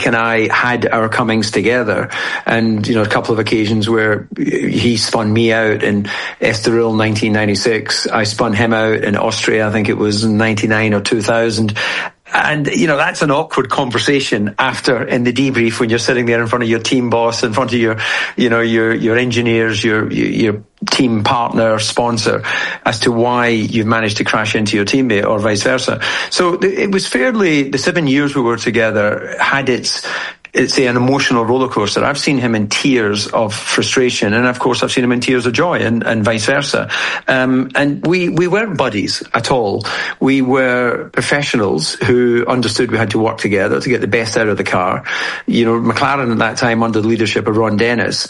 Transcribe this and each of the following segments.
and I had our comings together, and a couple of occasions where he spun me out in Estoril 1996, I spun him out in Austria, I think it was 99 or 2000. And, that's an awkward conversation after in the debrief when you're sitting there in front of your team boss, in front of your engineers, your team partner, sponsor, as to why you've managed to crash into your teammate or vice versa. So it was the 7 years we were together had it's an emotional roller coaster. I've seen him in tears of frustration, and of course I've seen him in tears of joy, and vice versa. And we weren't buddies at all. We were professionals who understood we had to work together to get the best out of the car. McLaren at that time, under the leadership of Ron Dennis,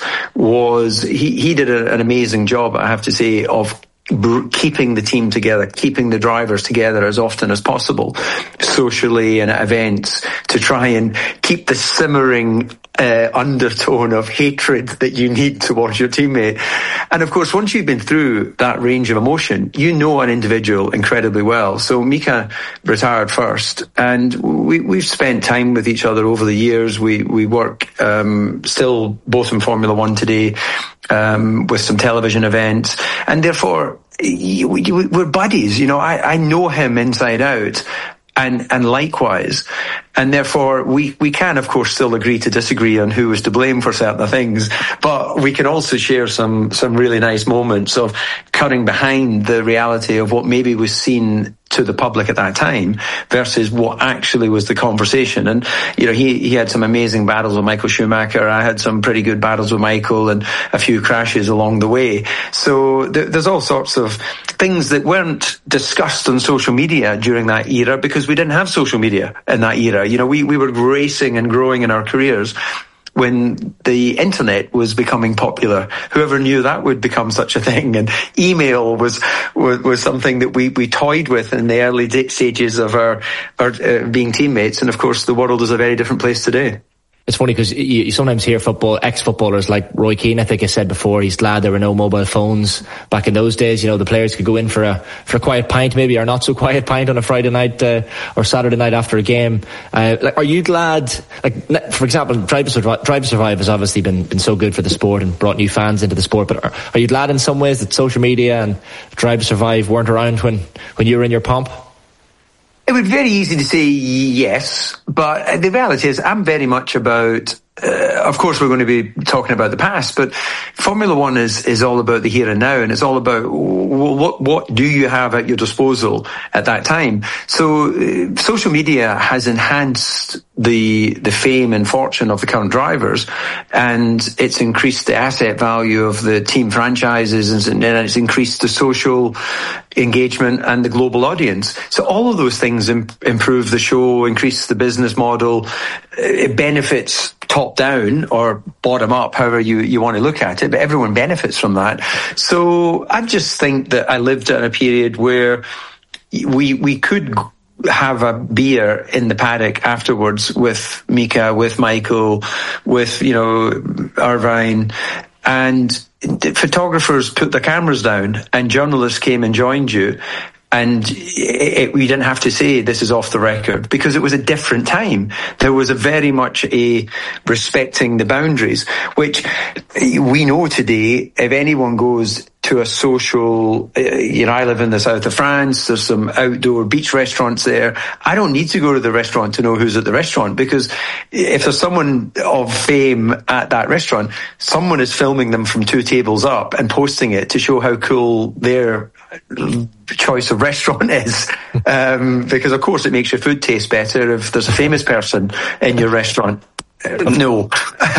he did an amazing job, I have to say, of keeping the team together, keeping the drivers together as often as possible, socially and at events, to try and keep the simmering undertone of hatred that you need towards your teammate. And of course, once you've been through that range of emotion, you know an individual incredibly well. So Mika retired first, and we've spent time with each other over the years. We work still both in Formula One today, with some television events, and therefore we're buddies. I know him inside out, and likewise. And therefore, we can, of course, still agree to disagree on who was to blame for certain things, but we can also share some really nice moments of cutting behind the reality of what maybe was seen to the public at that time versus what actually was the conversation. And, he had some amazing battles with Michael Schumacher. I had some pretty good battles with Michael and a few crashes along the way. So there's all sorts of things that weren't discussed on social media during that era because we didn't have social media in that era. We were racing and growing in our careers when the internet was becoming popular. Whoever knew that would become such a thing? And email was something that we toyed with in the early stages of our being teammates. And of course, the world is a very different place today. It's funny because you sometimes hear ex-footballers like Roy Keane, I think I said before, he's glad there were no mobile phones back in those days. The players could go in for a quiet pint, maybe, or not so quiet pint on a Friday night or Saturday night after a game. Are you glad, for example, Drive to Survive has obviously been so good for the sport and brought new fans into the sport, but are you glad in some ways that social media and Drive to Survive weren't around when you were in your pomp? It would be very easy to say yes, but the reality is I'm very much about, of course we're going to be talking about the past, but Formula One is all about the here and now, and it's all about what do you have at your disposal at that time. So social media has enhanced the fame and fortune of the current drivers, and it's increased the asset value of the team franchises, and it's increased the social engagement and the global audience. So all of those things improve the show, increase the business model. It benefits top down or bottom up, however you want to look at it, but everyone benefits from that. So I just think that I lived in a period where we could have a beer in the paddock afterwards with Mika, with Michael, with, Irvine, and photographers put their cameras down and journalists came and joined you. And we didn't have to say this is off the record because it was a different time. There was a very much a respecting the boundaries, which we know today. If anyone goes to a social, I live in the south of France, there's some outdoor beach restaurants there. I don't need to go to the restaurant to know who's at the restaurant, because if there's someone of fame at that restaurant, someone is filming them from 2 tables up and posting it to show how cool their choice of restaurant is, because of course it makes your food taste better if there's a famous person in your restaurant. No.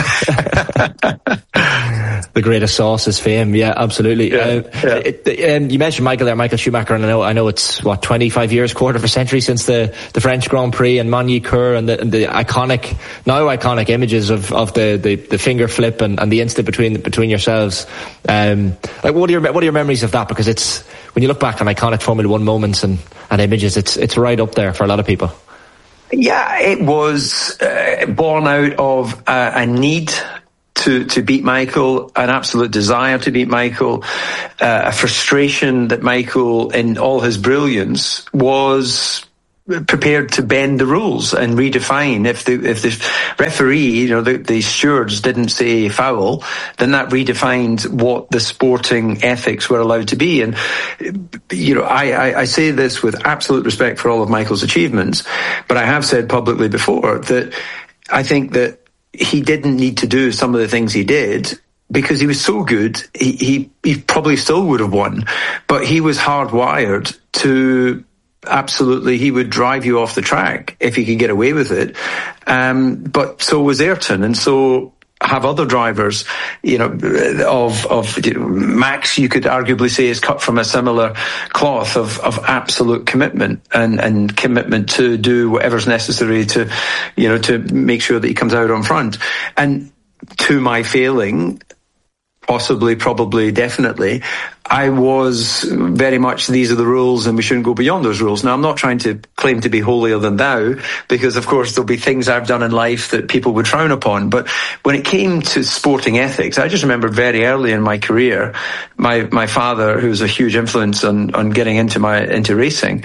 The greatest sauce is fame. Yeah, absolutely. You mentioned Michael there, Michael Schumacher, and I know it's 25 years, quarter of a century since the French Grand Prix and Magny-Cours and the iconic images of the finger flip and the instant between yourselves. What are your memories of that? Because it's, when you look back on iconic Formula One moments and images, it's right up there for a lot of people. Yeah, it was born out of a need to beat Michael, an absolute desire to beat Michael, a frustration that Michael, in all his brilliance, was prepared to bend the rules and redefine. If the referee, the stewards didn't say foul, then that redefined what the sporting ethics were allowed to be. And I say this with absolute respect for all of Michael's achievements, but I have said publicly before that I think that he didn't need to do some of the things he did because he was so good. He probably still would have won, but he was hardwired to. Absolutely, he would drive you off the track if he could get away with it. But so was Ayrton, and so have other drivers. Max, you could arguably say, is cut from a similar cloth of absolute commitment and commitment to do whatever's necessary to make sure that he comes out on front. And to my failing, possibly, probably, definitely, I was very much, these are the rules and we shouldn't go beyond those rules. Now, I'm not trying to claim to be holier than thou, because of course there'll be things I've done in life that people would frown upon. But when it came to sporting ethics, I just remember very early in my career, my father, who was a huge influence on getting into racing,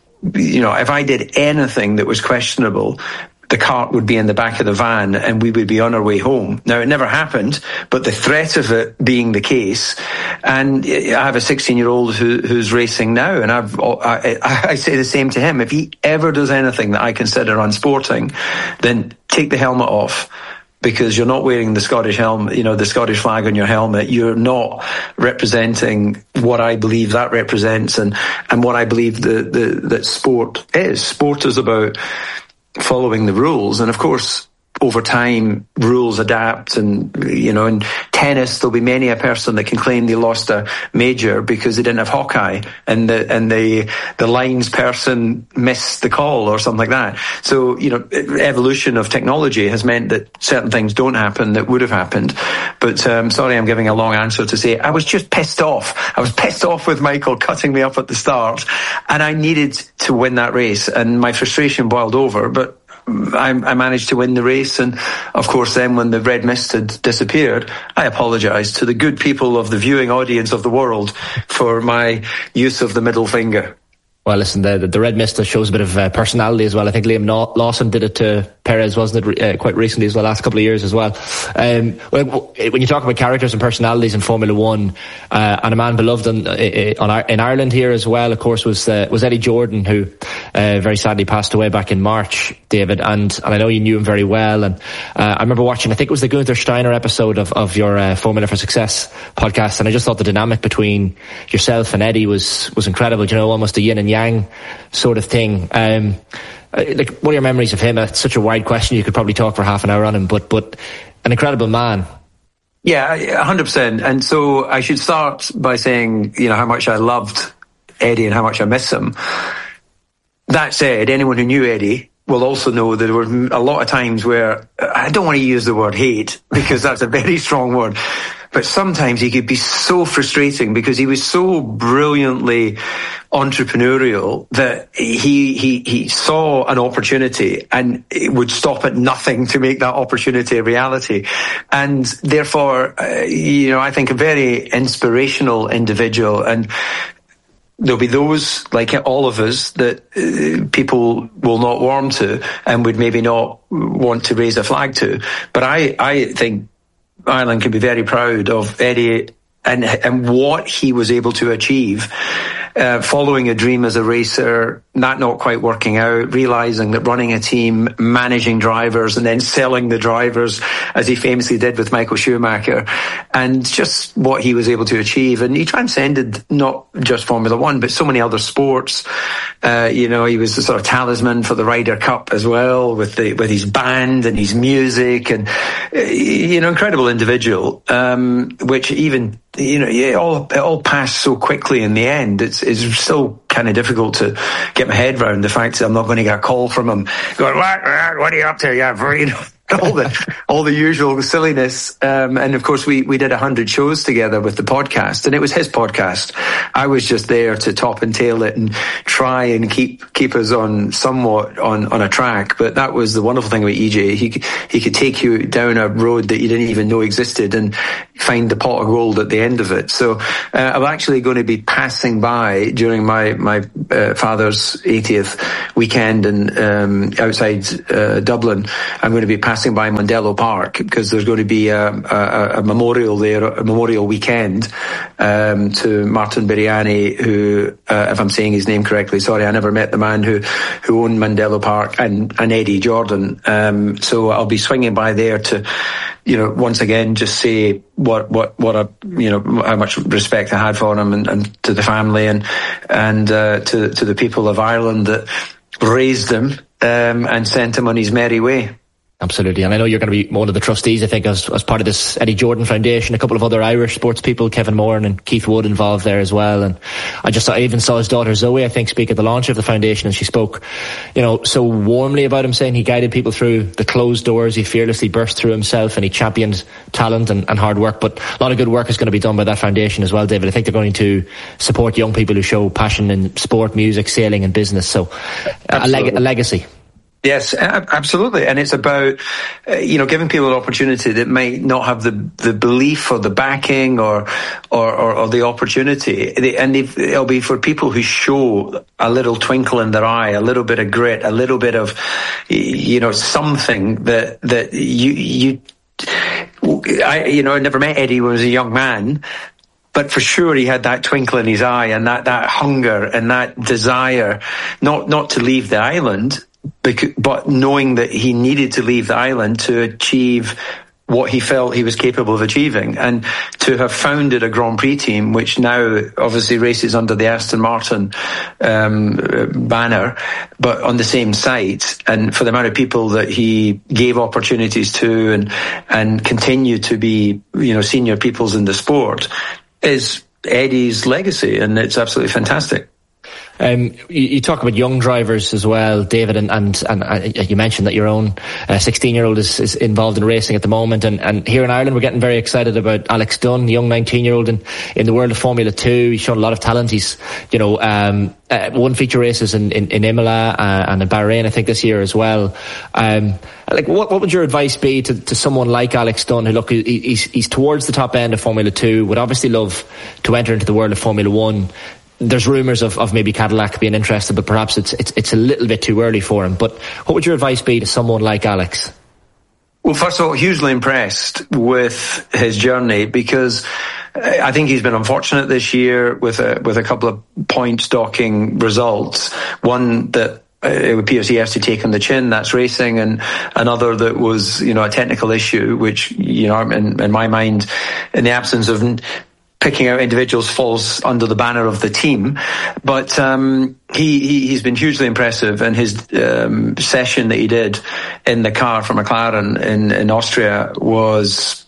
if I did anything that was questionable, the cart would be in the back of the van and we would be on our way home. Now, it never happened, but the threat of it being the case, and I have a 16-year-old who's racing now, and I say the same to him. If he ever does anything that I consider unsporting, then take the helmet off, because you're not wearing the Scottish helmet, the Scottish flag on your helmet. You're not representing what I believe that represents and what I believe that sport is. Sport is about following the rules, and of course over time rules adapt, and in tennis there'll be many a person that can claim they lost a major because they didn't have Hawkeye and the lines person missed the call or something like that. So evolution of technology has meant that certain things don't happen that would have happened. But sorry, I'm giving a long answer to say I was just pissed off. I was pissed off with Michael cutting me up at the start, and I needed to win that race, and my frustration boiled over, but I managed to win the race. And of course then when the red mist had disappeared, I apologised to the good people of the viewing audience of the world for my use of the middle finger. Well, listen, the red mist shows a bit of personality as well. I think Liam Lawson did it to Perez, wasn't it, quite recently as well, last couple of years as well. When you talk about characters and personalities in Formula One, and a man beloved in Ireland here as well, of course, was Eddie Jordan, who very sadly passed away back in March, David, and I know you knew him very well. And I remember watching, I think it was the Gunther Steiner episode of your Formula for Success podcast, and I just thought the dynamic between yourself and Eddie was incredible. Almost a yin and yang sort of thing. What are your memories of him? It's such a wide question. You could probably talk for half an hour on him, but an incredible man. Yeah, 100%. And so I should start by saying, how much I loved Eddie and how much I miss him. That said, anyone who knew Eddie will also know that there were a lot of times where, I don't want to use the word hate because that's a very strong word, but sometimes he could be so frustrating because he was so brilliantly entrepreneurial that he saw an opportunity and it would stop at nothing to make that opportunity a reality. And therefore, I think a very inspirational individual. And there'll be those, like all of us, that people will not warm to and would maybe not want to raise a flag to. But I think Ireland can be very proud of Eddie and what he was able to achieve, following a dream as a racer, that not quite working out, realising that running a team, managing drivers, and then selling the drivers, as he famously did with Michael Schumacher, and just what he was able to achieve. And he transcended not just Formula One, but so many other sports. He was the sort of talisman for the Ryder Cup as well, with his band and his music, and incredible individual. Which even it all passed so quickly in the end. It's still kind of difficult to get my head around the fact that I'm not going to get a call from him going, what are you up to? Yeah, all the usual silliness. And of course, we did 100 shows together with the podcast, and it was his podcast. I was just there to top and tail it and try and keep us on somewhat on a track. But that was the wonderful thing about EJ. He could take you down a road that you didn't even know existed and find the pot of gold at the end of it. So I'm actually going to be passing by during my father's 80th weekend and outside Dublin. I'm going to be passing by Mondello Park because there's going to be a memorial there, a memorial weekend to Martin Biryani, who, if I'm saying his name correctly, sorry, I never met the man who owned Mondello Park, and Eddie Jordan. So I'll be swinging by there to, once again, just say what a, how much respect I had for him and to the family and to the people of Ireland that raised him and sent him on his merry way. Absolutely, and I know you're going to be one of the trustees, I think, as part of this Eddie Jordan Foundation. A couple of other Irish sports people, Kevin Moran and Keith Wood, involved there as well. And I even saw his daughter Zoe, I think, speak at the launch of the foundation, and she spoke, so warmly about him, saying he guided people through the closed doors, he fearlessly burst through himself, and he championed talent and hard work. But a lot of good work is going to be done by that foundation as well, David. I think they're going to support young people who show passion in sport, music, sailing and business. So a legacy. Yes, absolutely. And it's about, giving people an opportunity that might not have the belief or the backing or the opportunity. And it'll be for people who show a little twinkle in their eye, a little bit of grit, a little bit of, something that I never met Eddie when he was a young man. But for sure, he had that twinkle in his eye and that hunger and that desire, not to leave the island, but knowing that he needed to leave the island to achieve what he felt he was capable of achieving, and to have founded a Grand Prix team, which now obviously races under the Aston Martin banner, but on the same site, and for the amount of people that he gave opportunities to and continue to be, senior peoples in the sport, is Eddie's legacy, and it's absolutely fantastic. You talk about young drivers as well, David, and you mentioned that your own 16-year-old is involved in racing at the moment, and here in Ireland we're getting very excited about Alex Dunn, the young 19-year-old in the world of Formula 2. He's shown a lot of talent. He's won feature races in Imola and in Bahrain, I think, this year as well. What would your advice be to someone like Alex Dunn, who, look, he's towards the top end of Formula 2, would obviously love to enter into the world of Formula 1. There's rumours of maybe Cadillac being interested, but perhaps it's a little bit too early for him. But what would your advice be to someone like Alex? Well, first of all, hugely impressed with his journey, because I think he's been unfortunate this year with a couple of point stalking results. One that it appears he has to take on the chin, that's racing, and another that was, a technical issue, which, in my mind, in the absence of picking out individuals, falls under the banner of the team. But he's been hugely impressive, and his session that he did in the car for McLaren in Austria was,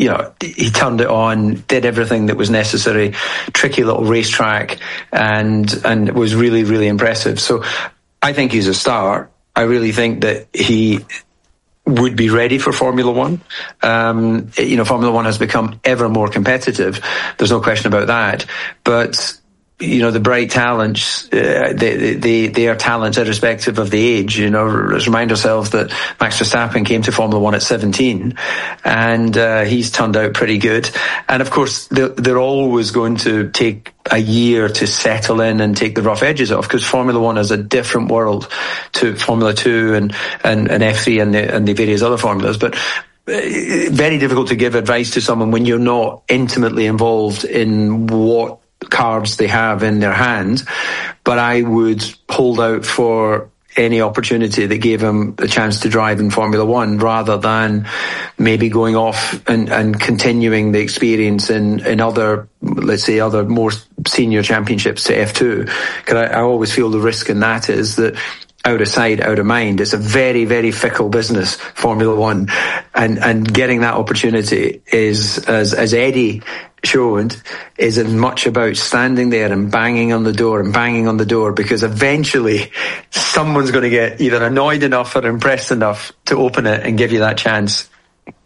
he turned it on, did everything that was necessary, tricky little racetrack, and it was really, really impressive. So I think he's a star. I really think that he would be ready for Formula One. Formula One has become ever more competitive. There's no question about that. But, the bright talents, they are talents irrespective of the age. Let's remind ourselves that Max Verstappen came to Formula One at 17, and he's turned out pretty good. And of course, they're always going to take a year to settle in and take the rough edges off, because Formula One is a different world to Formula 2 and F3 and the various other formulas. But very difficult to give advice to someone when you're not intimately involved in what cards they have in their hand. But I would hold out for any opportunity that gave him a chance to drive in Formula One, rather than maybe going off and continuing the experience in other, let's say, other more senior championships to F2. Because I always feel the risk in that is that out of sight, out of mind. It's a very, very fickle business, Formula One, and getting that opportunity is, as Eddie showed, is as much about standing there and banging on the door, because eventually someone's going to get either annoyed enough or impressed enough to open it and give you that chance.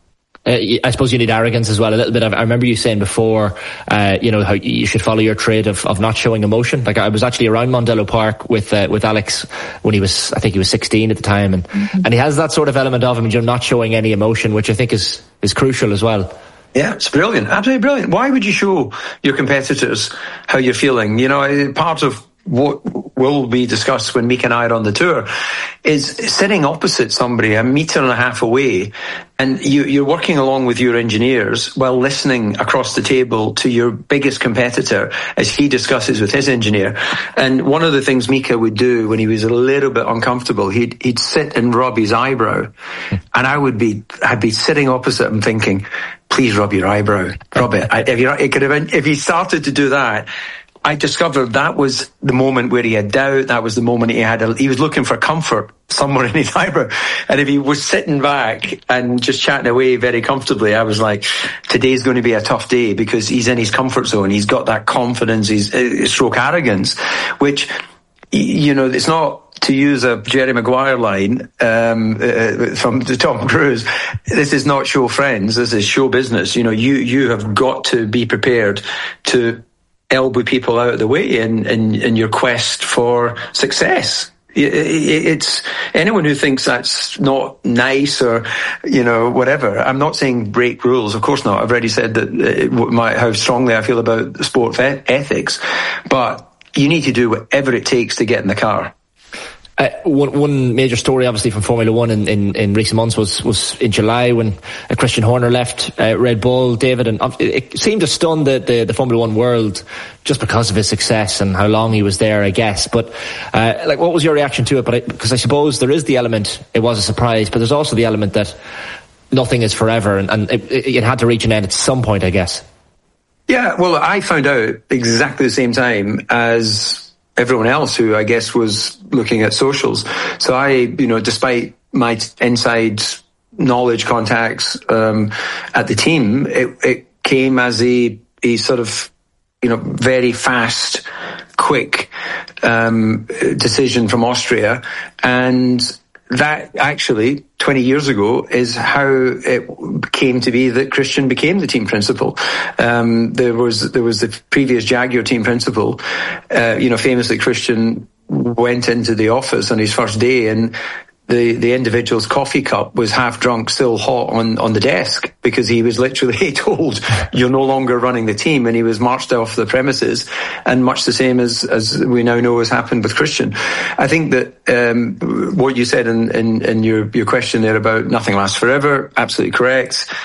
I suppose you need arrogance as well, a little bit. I remember you saying before, how you should follow your trade of not showing emotion. Like, I was actually around Mondello Park with Alex when I think he was 16 at the time, and he has that sort of element of him, not showing any emotion, which I think is crucial as well. Yeah, it's brilliant. Absolutely brilliant. Why would you show your competitors how you're feeling? Part of what will be discussed when Mika and I are on the tour is sitting opposite somebody 1.5 meters away, and you're working along with your engineers while listening across the table to your biggest competitor as he discusses with his engineer. And one of the things Mika would do when he was a little bit uncomfortable, he'd sit and rub his eyebrow, and I'd be sitting opposite him thinking, please rub your eyebrow, rub it. If he started to do that, I discovered that was the moment where he had doubt. That was the moment he was looking for comfort somewhere in his eyebrow. And if he was sitting back and just chatting away very comfortably, I was like, today's going to be a tough day, because he's in his comfort zone. He's got that confidence, he's stroke arrogance, which, it's not, to use a Jerry Maguire line from Tom Cruise, this is not show friends, this is show business. You have got to be prepared to elbow people out of the way in your quest for success. It's anyone who thinks that's not nice or whatever. I'm not saying break rules, of course not. I've already said that how strongly I feel about sport ethics, but you need to do whatever it takes to get in the car. One major story, obviously, from Formula One in recent months was in July when Christian Horner left Red Bull, David, and it seemed to stun the Formula One world just because of his success and how long he was there, I guess. But what was your reaction to it? Because I suppose there is the element, it was a surprise, but there's also the element that nothing is forever, and it had to reach an end at some point, I guess. Yeah, well, I found out exactly the same time as everyone else who I guess was looking at socials. So I, despite my inside knowledge contacts at the team, it came as a sort of, very fast, quick decision from Austria. And that actually 20 years ago is how it came to be that Christian became the team principal. There was the previous Jaguar team principal. Famously Christian went into the office on his first day, and the individual's coffee cup was half drunk, still hot on the desk, because he was literally told, you're no longer running the team, and he was marched off the premises. And much the same as we now know has happened with Christian. I think that what you said in your question there about nothing lasts forever, absolutely correct.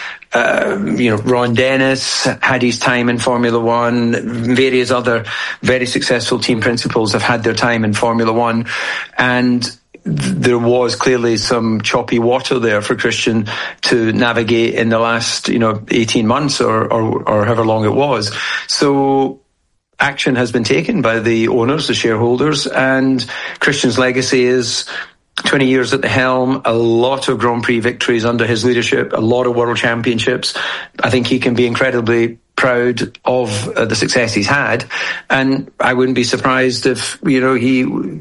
Ron Dennis had his time in Formula One. Various other very successful team principals have had their time in Formula One, and there was clearly some choppy water there for Christian to navigate in the last, 18 months or however long it was. So action has been taken by the owners, the shareholders, and Christian's legacy is 20 years at the helm, a lot of Grand Prix victories under his leadership, a lot of world championships. I think he can be incredibly proud of the success he's had, and I wouldn't be surprised if, he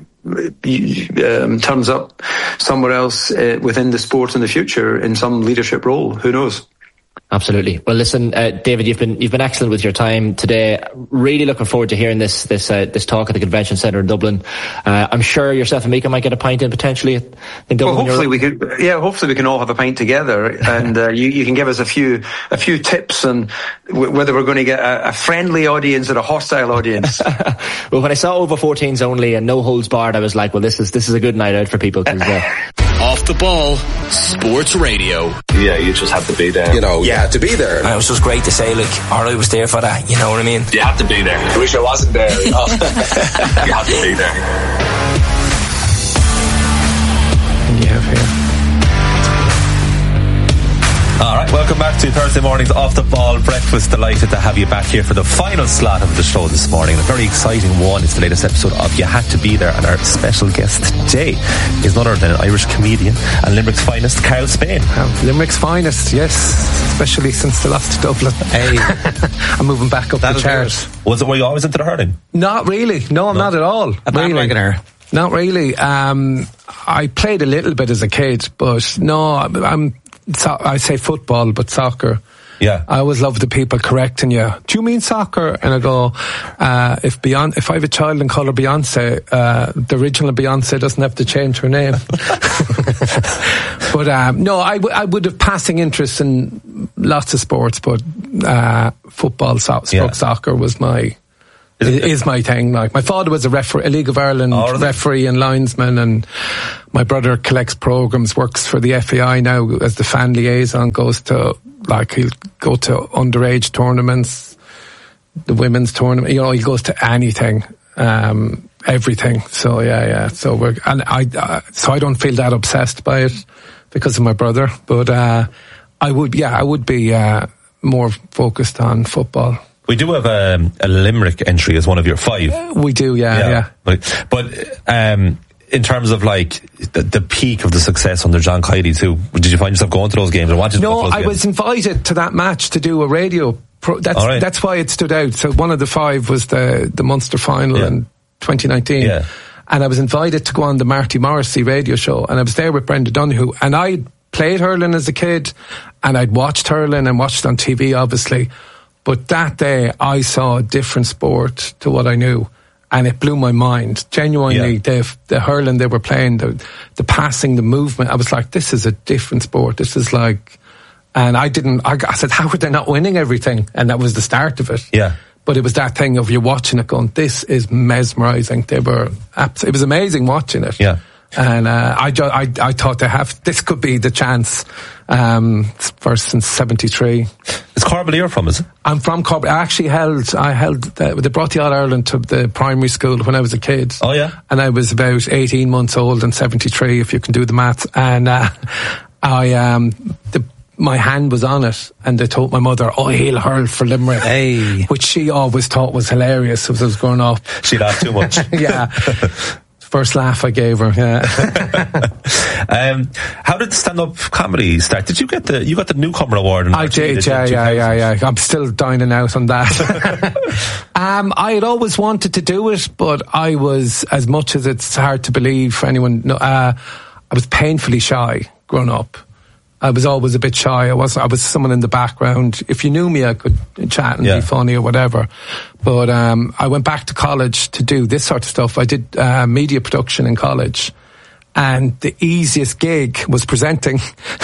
turns up somewhere else within the sport in the future in some leadership role. Who knows? Absolutely. Well, listen, David, you've been excellent with your time today. Really looking forward to hearing this talk at the Convention Centre in Dublin. I'm sure yourself and Mika might get a pint in potentially in Dublin. Well, hopefully we can all have a pint together, and you can give us a few tips on whether we're going to get a friendly audience or a hostile audience. Well, when I saw over 14s only and no holds barred, I was like, well, this is a good night out for people. Off the Ball Sports Radio. Yeah, you just have to be there. You had to be there. And it was just great to say, I was there for that, you know what I mean? You have to be there. I wish I wasn't there. You have to be there. You have here. Alright, welcome back to Thursday morning's Off the Ball Breakfast. Delighted to have you back here for the final slot of the show this morning. A very exciting one. It's the latest episode of You Had to Be There, and our special guest today is none other than an Irish comedian and Limerick's finest, Carl Spain. Limerick's finest, yes, especially since the loss to Dublin. Hey. I'm moving back up the chart. Were you always into the hurling? Not really. No, I'm not at all. A bandwagoner. Not really. I played a little bit as a kid, but no, I'm I say football, but soccer. Yeah. I always love the people correcting you. Do you mean soccer? And I go, if I have a child and call her Beyonce, the original Beyonce doesn't have to change her name. But no, I would have passing interest in lots of sports, but football, soccer was is my thing. Like, my father was a League of Ireland referee and linesman, and my brother collects programs, works for the FAI now as the fan liaison, he'll go to underage tournaments, the women's tournament, he goes to anything, everything. So yeah. So I don't feel that obsessed by it because of my brother, but I would be more focused on football. We do have a Limerick entry as one of your 5. We do, yeah. But in terms of like the peak of the success under John Kiely too, did you find yourself going to those games or wanted to go to those games? I was invited to that match to do a radio. That's why it stood out. So one of the 5 was the Munster final in 2019. Yeah. And I was invited to go on the Marty Morrissey radio show, and I was there with Brenda Donoghue, and I played hurling as a kid, and I'd watched hurling and watched on TV, obviously. But that day, I saw a different sport to what I knew, and it blew my mind. Genuinely, the hurling they were playing, the passing, the movement, I was like, this is a different sport. This is like... And I said, how are they not winning everything? And that was the start of it. Yeah. But it was that thing of you're watching it going, this is mesmerising. It was amazing watching it. Yeah. And I thought this could be the chance. First since 73. Is Corbally from, is it? I'm from Corbally. They brought the All-Ireland to the primary school when I was a kid. Oh yeah. And I was about 18 months old in 73, if you can do the maths. And my hand was on it, and they told my mother, he'll hurl for Limerick, which she always thought was hilarious as I was growing up. She laughed too much. Yeah. First laugh I gave her. Yeah. How did stand-up comedy start? Did you get the newcomer award? I did. Yeah. I'm still dining out on that. I had always wanted to do it, but I was, as much as it's hard to believe for anyone, I was painfully shy growing up. I was always a bit shy. I was someone in the background. If you knew me, I could chat and be funny or whatever. But I went back to college to do this sort of stuff. I did media production in college, and the easiest gig was presenting.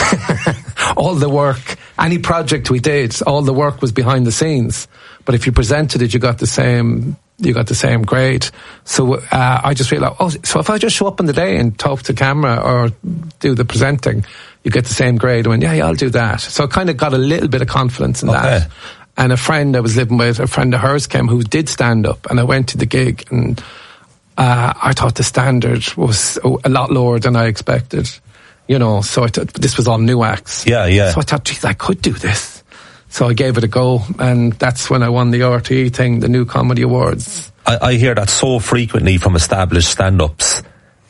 All the work, any project we did, all the work was behind the scenes. But if you presented it, you got the same grade. So I just realised, so if I just show up on the day and talk to camera or do the presenting, you get the same grade. I went, yeah, I'll do that. So I kind of got a little bit of confidence in that. And a friend I was living with, a friend of hers came who did stand up, and I went to the gig, and I thought the standard was a lot lower than I expected. So I thought this was all new acts. Yeah. So I thought, geez, I could do this. So I gave it a go, and that's when I won the RTE thing, the New Comedy Awards. I hear that so frequently from established stand-ups,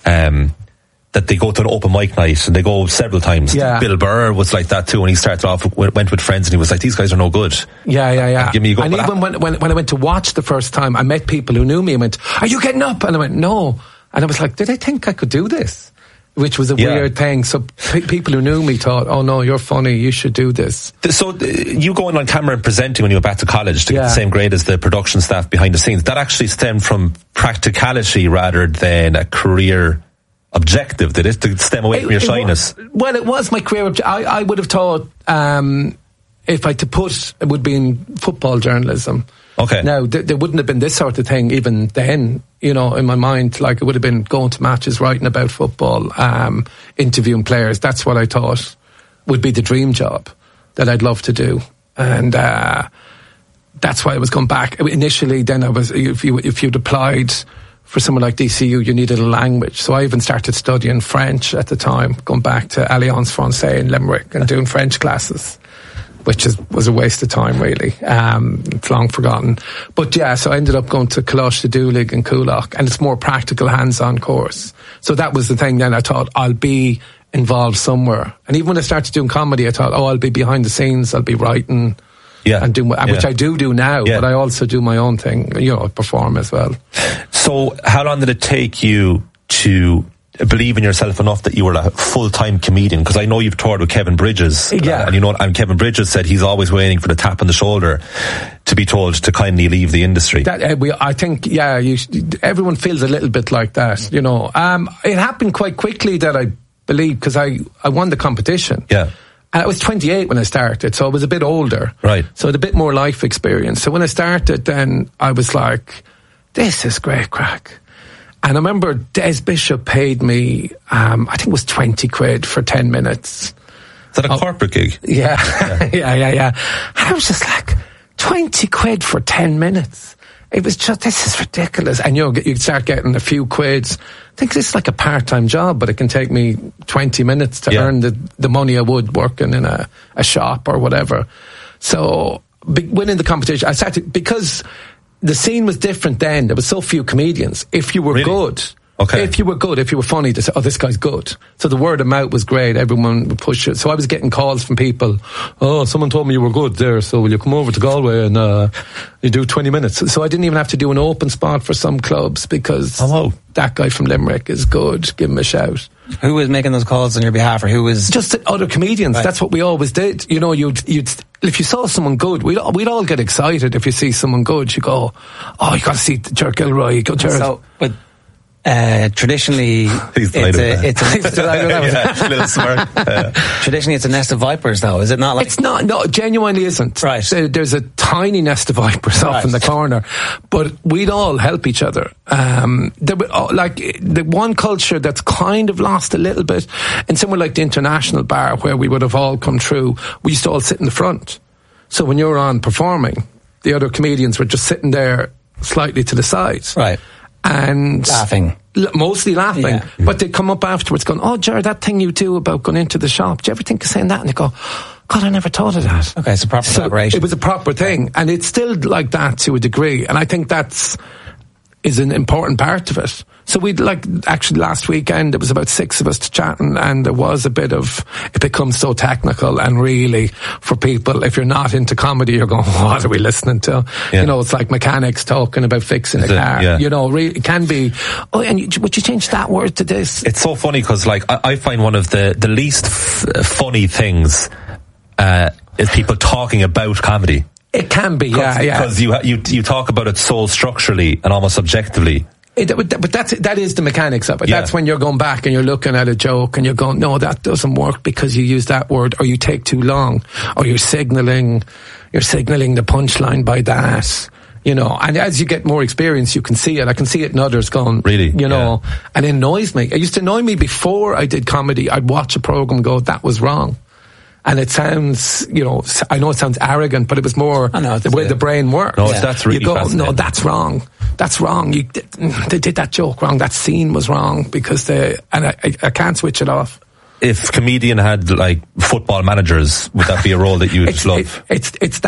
that they go to an open mic night and they go several times. Yeah. Bill Burr was like that too, when he started off, went with friends, and he was like, these guys are no good. Yeah. Give me a go. And even when I went to watch the first time, I met people who knew me and went, are you getting up? And I went, no. And I was like, did they think I could do this? Which was a weird thing. So people who knew me thought, oh no, you're funny, you should do this. So you going on camera and presenting when you went back to college to get the same grade as the production staff behind the scenes, that actually stemmed from practicality rather than a career objective, did it? To stem away from your shyness? It was my career objective. I would have thought, if I had to put, it would be in football journalism. Okay. Now, there wouldn't have been this sort of thing even then, in my mind. Like, it would have been going to matches, writing about football, interviewing players. That's what I thought would be the dream job that I'd love to do. And that's why I was going back. Initially, then if you'd applied for someone like DCU, you needed a language. So I even started studying French at the time, going back to Alliance Française in Limerick and doing French classes, which was a waste of time, really. It's long forgotten. But yeah, so I ended up going to Coláiste de Dúlaig in Coolock, and it's more practical, hands-on course. So that was the thing then. I thought, I'll be involved somewhere. And even when I started doing comedy, I thought, I'll be behind the scenes, I'll be writing. Yeah. And which I do now, but I also do my own thing, perform as well. So how long did it take you to believe in yourself enough that you were a full-time comedian? Because I know you've toured with Kevin Bridges. Yeah. And Kevin Bridges said he's always waiting for the tap on the shoulder to be told to kindly leave the industry. I think, everyone feels a little bit like that, you know. It happened quite quickly that I believe, because I won the competition. Yeah. And I was 28 when I started, so I was a bit older. Right. So I had a bit more life experience. So when I started, then I was like, this is great crack. And I remember Des Bishop paid me, I think it was 20 quid for 10 minutes. Is that a corporate gig? Yeah. Yeah. And I was just like, 20 quid for 10 minutes. It was just, this is ridiculous. And you start getting a few quids. I think this is like a part-time job, but it can take me 20 minutes to earn the money I would working in a shop or whatever. So, winning the competition, I started, because the scene was different then. There was so few comedians. If you were good, if you were funny, they say, oh, this guy's good. So the word of mouth was great. Everyone would push it. So I was getting calls from people, oh, someone told me you were good there, so will you come over to Galway and you do 20 minutes. So I didn't even have to do an open spot for some clubs, because that guy from Limerick is good. Give him a shout. Who was making those calls on your behalf, or who was... Just other comedians. Right. That's what we always did. You know, you'd if you saw someone good, we'd all get excited if you see someone good. You go, oh, you got to see Ger Gilroy. But traditionally, traditionally it's a nest of vipers, though, is it not? Like, it's not. No, genuinely isn't. Right. There's a tiny nest of vipers off in the corner, but we'd all help each other. There were, like, the one culture that's kind of lost a little bit, and somewhere like the International Bar, where we would have all come through, we used to all sit in the front. So when you're on performing, the other comedians were just sitting there slightly to the side. Right. And mostly laughing, but they'd come up afterwards going, oh, Ger, that thing you do about going into the shop, do you ever think of saying that? And they go, God, I never thought of that. Okay, it's a proper collaboration. It was a proper thing, and it's still like that to a degree, and I think is an important part of it. So actually last weekend, there was about 6 of us chatting, and there was a bit of, it becomes so technical, and really, for people, if you're not into comedy, you're going, what are we listening to? Yeah. You know, it's like mechanics talking about fixing a car. Yeah. You know, really, it can be, would you change that word to this? It's so funny, because like, I find one of the least funny things is people talking about comedy. It can be, because you talk about it so structurally and almost objectively. But that is the mechanics of it. Yeah. That's when you're going back and you're looking at a joke and you're going, no, that doesn't work because you use that word, or you take too long, or you're signalling the punchline by that. You know, and as you get more experience, you can see it. I can see it in others going, really, you know, and it annoys me. It used to annoy me before I did comedy. I'd watch a program and go, that was wrong. And it sounds, you know, I know it sounds arrogant, but it was more the way the brain works. No, that's really no, that's wrong. That's wrong. They did that joke wrong. That scene was wrong because I can't switch it off. If comedian had like football managers, would that be a role that you would love? It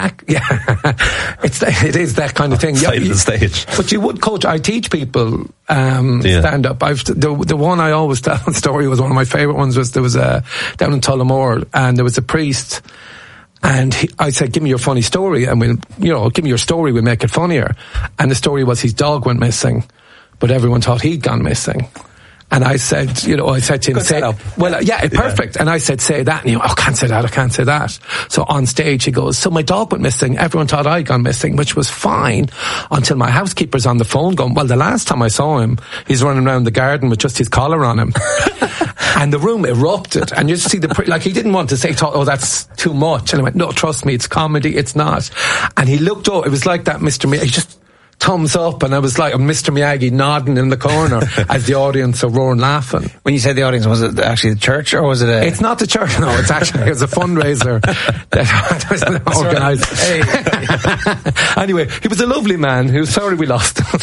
is that kind of thing. Side of the stage. But you would coach. I teach people stand up. The one I always tell the story was one of my favourite ones. Was there was down in Tullamore, and there was a priest. And I said, give me your funny story, and give me your story, we'll make it funnier. And the story was his dog went missing, but everyone thought he'd gone missing. And I said to him, perfect. And I said, say that. And he went, I can't say that. So on stage he goes, so my dog went missing. Everyone thought I'd gone missing, which was fine until my housekeeper's on the phone going, well, the last time I saw him, he's running around the garden with just his collar on him. And the room erupted. And you just see he didn't want to say, that's too much. And I went, no, trust me, it's comedy, it's not. And he looked up, it was like that Mr. Miyagi, just thumbs up, and I was like Mr. Miyagi nodding in the corner as the audience are roaring laughing. When you said the audience, was it actually the church, or was it It's not the church, no, it was a fundraiser that was organised. Anyway, he was a lovely man who's sorry we lost him.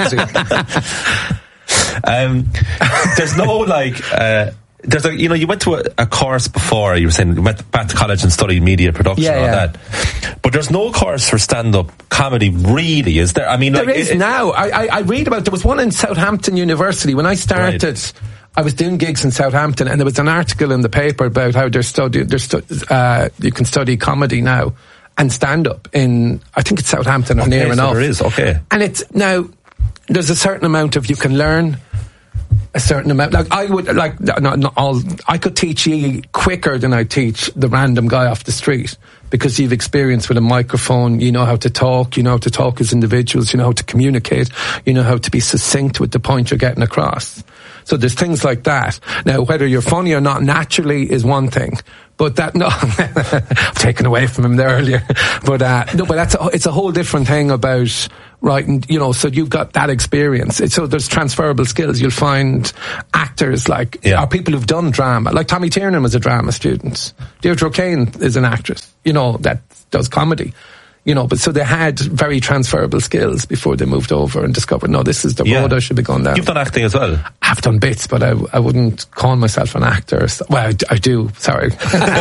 There's no you went to a course before, you were saying you went back to college and studied media production and all that. But there's no course for stand-up comedy, really, is there? I mean, there is now. I read about, there was one in Southampton University. When I started, right, I was doing gigs in Southampton, and there was an article in the paper about how you can study comedy now and stand-up in, I think it's Southampton or near enough. There is, okay. And it's, now, there's a certain amount of, you can learn a certain amount. Like I would, like not all. I could teach you quicker than I teach the random guy off the street, because you've experience with a microphone. You know how to talk. You know how to talk as individuals. You know how to communicate. You know how to be succinct with the point you're getting across. So there's things like that. Now, whether you're funny or not naturally is one thing. But that, no, I've taken away from him there earlier. But, no, but it's a whole different thing about writing, you know, so you've got that experience. So there's transferable skills. You'll find actors or people who've done drama. Like Tommy Tiernan was a drama student. Deirdre O'Kane is an actress, you know, that does comedy. You know, but so they had very transferable skills before they moved over and discovered, no, this is the road I should be going down. You've done acting as well? I've done bits, but I wouldn't call myself an actor. Well, I do, sorry.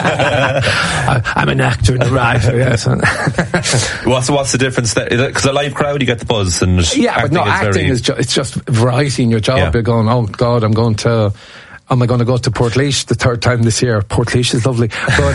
I'm an actor and a writer, yes. What's the difference there? Because a live crowd, you get the buzz. And acting is it's just variety in your job. Yeah. You're going, oh God, am I going to go to Portlaoise the third time this year? Portlaoise is lovely,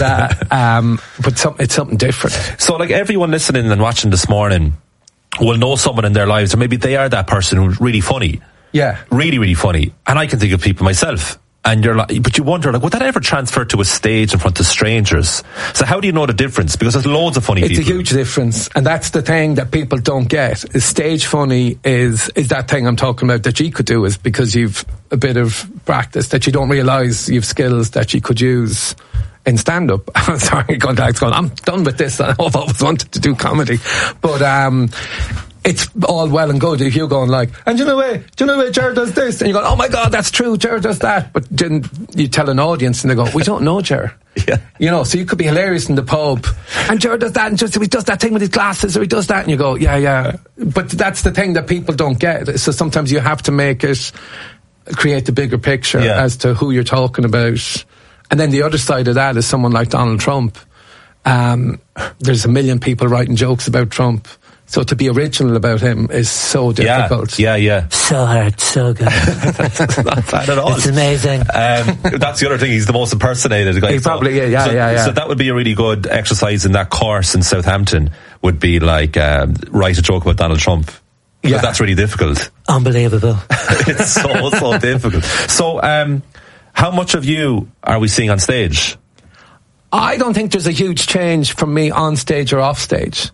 but it's something different. So, like, everyone listening and watching this morning will know someone in their lives, or maybe they are that person who's really funny. Yeah, really, really funny. And I can think of people myself. And you're like, but you wonder, like, would that ever transfer to a stage in front of strangers? So how do you know the difference? Because there's loads of funny people. It's a huge difference. And that's the thing that people don't get. Is stage funny is that thing I'm talking about that you could do, is because you've a bit of practice, that you don't realise you've skills that you could use in stand-up. I'm sorry, going, I'm done with this. I've always wanted to do comedy. But, it's all well and good if you're going like, and do you know where Ger does this? And you go, oh my God, that's true, Ger does that. But then you tell an audience and they go, we don't know Ger. Yeah. You know, so you could be hilarious in the pub, and Ger does that, and just he does that thing with his glasses, or he does that, and you go, yeah. But that's the thing that people don't get. So sometimes you have to create the bigger picture as to who you're talking about. And then the other side of that is someone like Donald Trump. There's a million people writing jokes about Trump. So to be original about him is so difficult. Yeah. So hard, so good. That's not bad at all. It's amazing. That's the other thing. He's the most impersonated guy. He probably, yeah. So that would be a really good exercise in that course in Southampton. Would be like write a joke about Donald Trump. Because that's really difficult. Unbelievable. It's so difficult. So, how much of you are we seeing on stage? I don't think there's a huge change from me on stage or off stage.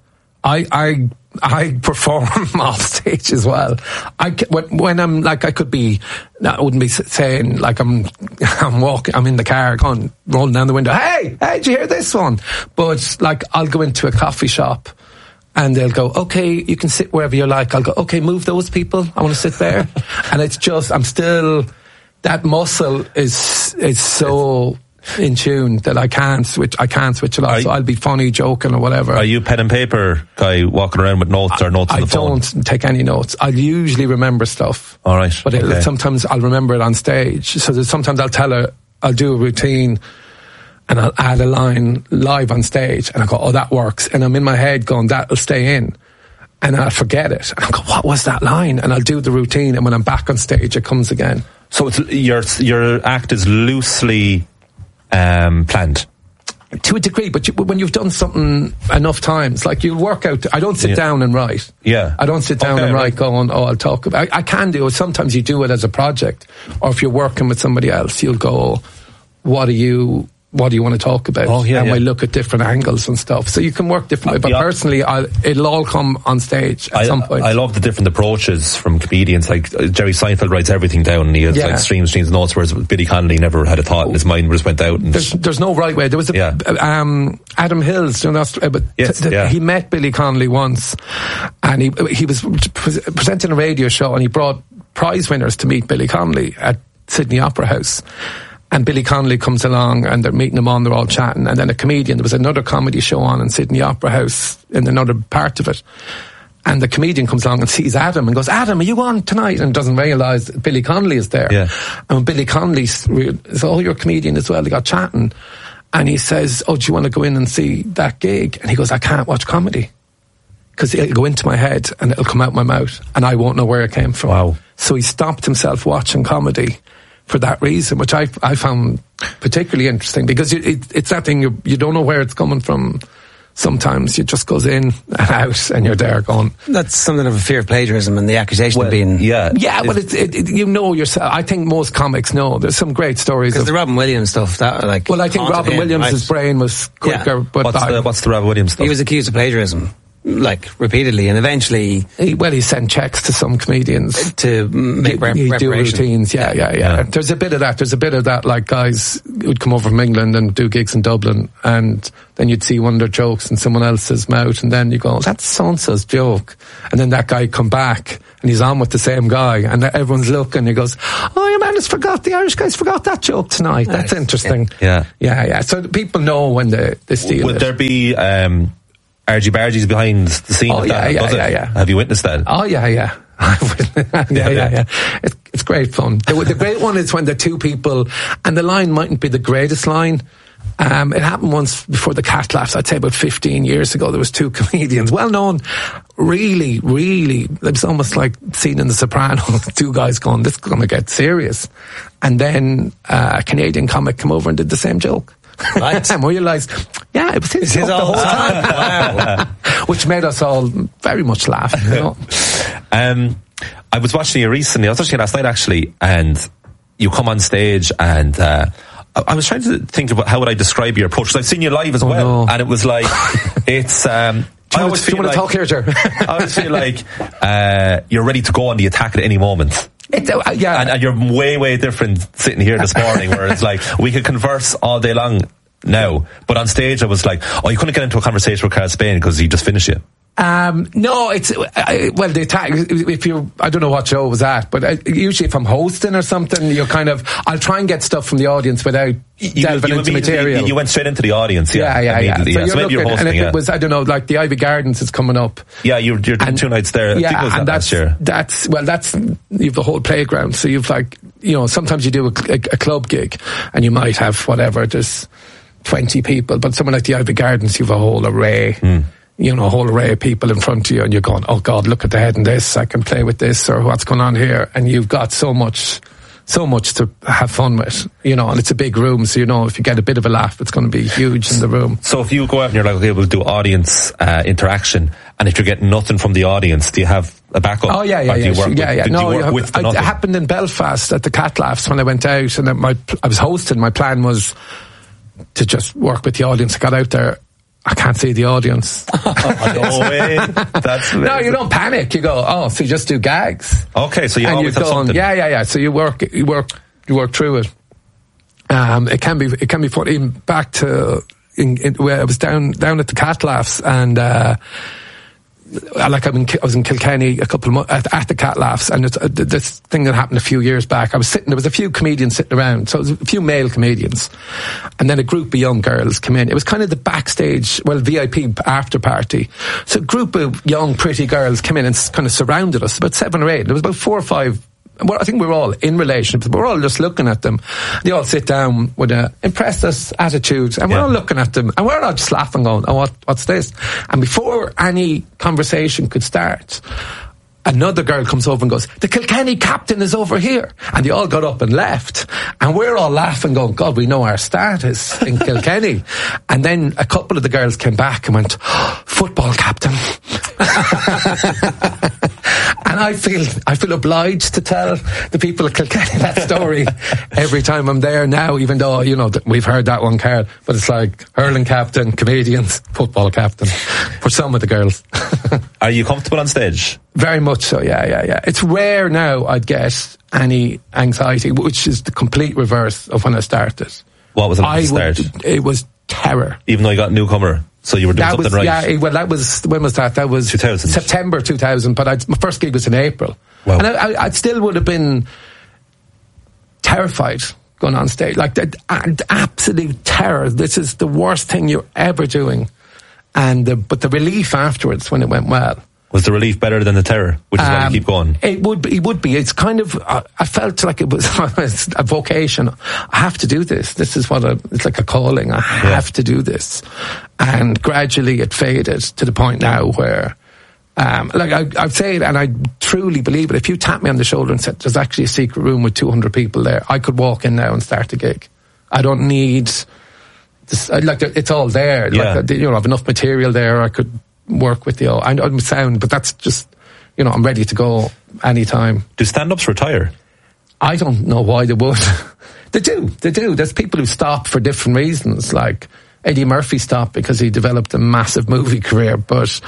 I perform off stage as well. When I'm like, I wouldn't be saying like I'm walking, I'm in the car rolling down the window. Hey, did you hear this one? But like, I'll go into a coffee shop and they'll go, okay, you can sit wherever you like. I'll go, okay, move those people. I want to sit there. And it's just, I'm still, that muscle is so in tune that I can't switch it off. So I'll be funny, joking or whatever. Are you pen and paper guy walking around with notes or notes on the phone? I don't take any notes. I'll usually remember stuff. All right. But sometimes I'll remember it on stage. So sometimes I'll do a routine and I'll add a line live on stage and I go, oh, that works. And I'm in my head going, that'll stay in. And I'll forget it. And I'll go, what was that line? And I'll do the routine, and when I'm back on stage, it comes again. So your act is loosely planned to a degree, but when you've done something enough times, like you'll work out. I don't sit down and write. Yeah, I don't sit down and write going, oh, I'll talk about. I can do it. Sometimes you do it as a project, or if you're working with somebody else, you'll go, what do you want to talk about? Oh, yeah, and we look at different angles and stuff. So you can work differently. But personally, it'll all come on stage at some point. I love the different approaches from comedians. Like Jerry Seinfeld writes everything down, and he has like streams of notes, whereas Billy Connolly never had a thought in his mind, just went out. And there's no right way. There was Adam Hills, he met Billy Connolly once, and he was presenting a radio show, and he brought prize winners to meet Billy Connolly at Sydney Opera House. And Billy Connolly comes along and they're meeting him on, they're all chatting. And then a comedian, there was another comedy show on in Sydney Opera House in another part of it. And the comedian comes along and sees Adam and goes, Adam, are you on tonight? And doesn't realise Billy Connolly is there. Yeah. And when Billy Connolly says, oh, you're a comedian as well, they got chatting. And he says, oh, do you want to go in and see that gig? And he goes, I can't watch comedy. Because it'll go into my head and it'll come out my mouth and I won't know where it came from. Wow. So he stopped himself watching comedy for that reason, which I found particularly interesting, because it's that thing, you don't know where it's coming from sometimes it just goes in and out, and you're there going. That's something of a fear of plagiarism and the accusation of being. Yeah. Yeah, but you know yourself. I think most comics know. There's some great stories. Because the Robin Williams stuff, that like. Well, I think Robin Williams' brain was quicker. Yeah. But what's the Robin Williams stuff? He was accused of plagiarism, like repeatedly, and eventually. He sent checks to some comedians to make do routines. Yeah. There's a bit of that. Like guys who'd come over from England and do gigs in Dublin, and then you'd see one of their jokes in someone else's mouth, and then you go, "That's so-and-so's joke," and then that guy come back and he's on with the same guy, and everyone's looking. He goes, "Oh, your man the Irish guys forgot that joke tonight." That's interesting. Yeah. So people know when they steal. Would there be argy bargies behind the scene of that? Yeah. Have you witnessed that? Oh, yeah. Yeah. It's great fun. The great one is when the two people, and the line mightn't be the greatest line. It happened once before the Cat Laughs, I'd say about 15 years ago. There was two comedians, well known, really, it was almost like seen in The Sopranos, two guys going, this is going to get serious. And then a Canadian comic came over and did the same joke. Right. And we realised, yeah, it was his joke the whole time. Wow. Which made us all very much laugh. You know? I was watching you recently, I was watching you last night actually, and you come on stage and I was trying to think about how would I describe your approach, because I've seen you live as well, and it was like, it's... do you want to talk here, Joe? I always feel like you're ready to go on the attack at any moment. And you're way different sitting here this morning, where it's like we could converse all day long now, but on stage I was like, oh, you couldn't get into a conversation with Carl Spain because he just finished you. No, it's well, the attack. If you, I don't know what show it was at, but usually if I'm hosting or something, you're kind of, I'll try and get stuff from the audience without delving into material. You went straight into the audience, yeah. So maybe you're hosting, and if it was, I don't know, like the Ivy Gardens is coming up. Yeah, you're doing 2 nights there. Yeah, I think and last year. that's you've the whole playground. So you've like, you know, sometimes you do a club gig and you might have whatever, there's 20 people, but someone like the Ivy Gardens, you've a whole array. You know, a whole array of people in front of you, and you're going, oh God, look at the head in this, I can play with this, or what's going on here, and you've got so much to have fun with, you know, and it's a big room, so you know, if you get a bit of a laugh, it's going to be huge in the room. So if you go out and you're like, okay, we'll do audience interaction, and if you're getting nothing from the audience, do you have a backup? Oh, yeah. Do you work with the nothing? It happened in Belfast at the Cat Laughs when I went out, and I was hosting. My plan was to just work with the audience. I got out there, I can't see the audience. No way. No, you don't panic. You go, so you just do gags. Okay, so you always have something. Yeah. So you work through it. It can be fun. Even back to where I was down at the Cat Laughs, and I was in Kilkenny a couple of months at the Cat Laughs, and it's this thing that happened a few years back. There was a few comedians sitting around, so it was a few male comedians, and then a group of young girls came in. It was kind of the backstage, VIP after party. So a group of young, pretty girls came in and kind of surrounded us, about 7 or 8. There was about 4 or 5. Well, I think we were all in relationships, but we're all just looking at them. They all sit down with a impressed us attitude, and we're all looking at them, and we're all just laughing, going, oh, what's this? And before any conversation could start, another girl comes over and goes, the Kilkenny captain is over here. And they all got up and left. And we're all laughing, going, God, we know our status in Kilkenny. And then a couple of the girls came back and went, football captain. And I feel obliged to tell the people of Kilkenny that story every time I'm there now, even though, you know, we've heard that one, Carl, but it's like hurling captain, comedians, football captain for some of the girls. Are you comfortable on stage? Very much so, yeah. It's rare now I'd get any anxiety, which is the complete reverse of when I started. What was it at the start? It was terror. Even though you got newcomer? So you were doing something right? Yeah, well, that was, when was that? That was 2000. September 2000, but my first gig was in April. Wow. And I still would have been terrified going on stage. Like, absolute terror. This is the worst thing you're ever doing. But the relief afterwards, when it went well. Was the relief better than the terror? Which is why you keep going? It would be. It's kind of, I felt like it was a vocation. I have to do this. This is it's like a calling. I have to do this. And gradually it faded to the point now where, I'd say it, and I truly believe it. If you tap me on the shoulder and said, there's actually a secret room with 200 people there, I could walk in now and start a gig. I don't need it's all there. Yeah. Like, I have enough material there. I could work with I'm sound, but that's just, I'm ready to go anytime. Do stand-ups retire? I don't know why they would. They do. There's people who stop for different reasons. Like Eddie Murphy stopped because he developed a massive movie career. But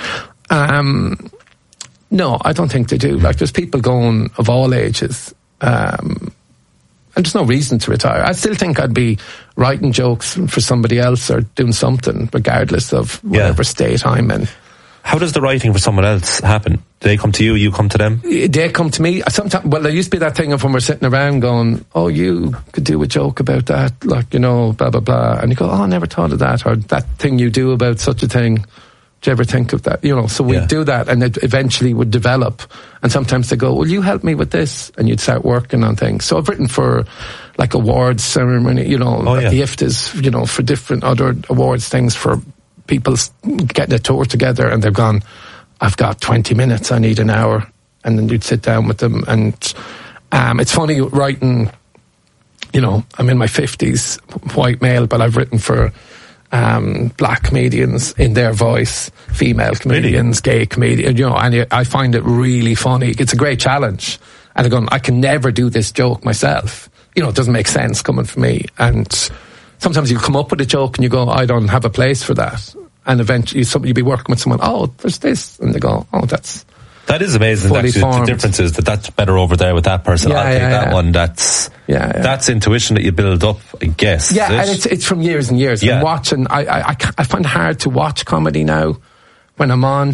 no, I don't think they do. Like there's people going of all ages. And there's no reason to retire. I still think I'd be writing jokes for somebody else or doing something, regardless of whatever state I'm in. How does the writing for someone else happen? Do they come to you, you come to them? They come to me. Sometimes, well, there used to be that thing of when we're sitting around going, oh, you could do a joke about that, like, blah, blah, blah. And you go, oh, I never thought of that. Or that thing you do about such a thing. Do you ever think of that? So we do that, and it eventually would develop. And sometimes they go, will you help me with this? And you'd start working on things. So I've written for, like, awards ceremony, the IFTAs, for different other awards things for people getting a tour together, and they've gone, I've got 20 minutes, I need an hour. And then you'd sit down with them. And it's funny writing, I'm in my 50s, white male, but I've written for black comedians in their voice, female comedians, gay comedians, and I find it really funny. It's a great challenge. And they're going, I can never do this joke myself. It doesn't make sense coming from me. And sometimes you come up with a joke and you go, I don't have a place for that. And eventually you'll be working with someone, oh, there's this. And they go, oh, that is amazing. Actually, the difference is that's better over there with that person. I'll take that one. That's intuition that you build up, I guess. Yeah, and it's from years and years. Yeah. And watching, I find it hard to watch comedy now when I'm on.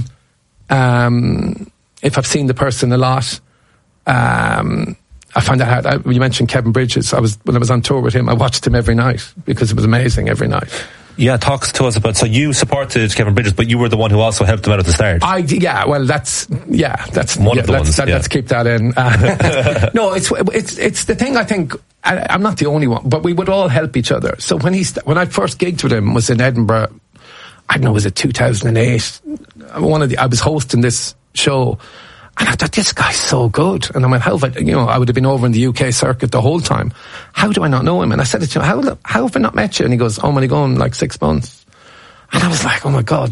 If I've seen the person a lot, I find that hard. You mentioned Kevin Bridges. When I was on tour with him, I watched him every night because it was amazing every night. Yeah, talk to us about. So you supported Kevin Bridges, but you were the one who also helped him out at the start. That's one of the ones. Let's keep that in. No, it's the thing. I think I'm not the only one, but we would all help each other. So when I first gigged with him was in Edinburgh. I don't know, was it 2008? I was hosting this show. And I thought, this guy's so good. And I went, how have I would have been over in the UK circuit the whole time. How do I not know him? And I said to him, how have I not met you? And he goes, I'm only going like 6 months. And I was like, oh my God,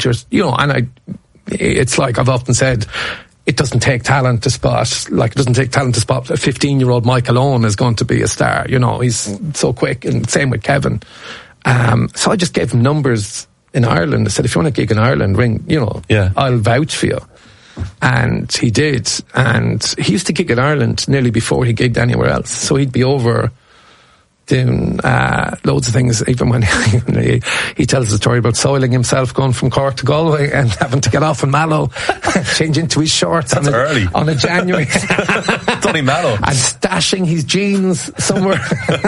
it's like I've often said, it doesn't take talent to spot a 15-year-old Michael Owen is going to be a star. He's so quick. And same with Kevin. So I just gave him numbers in Ireland. I said, if you want to gig in Ireland, ring, I'll vouch for you. And he did, and he used to gig in Ireland nearly before he gigged anywhere else. So he'd be over doing loads of things, even when he tells the story about soiling himself going from Cork to Galway and having to get off in Mallow, change into his shorts on a January. It's only Mallow. And stashing his jeans somewhere.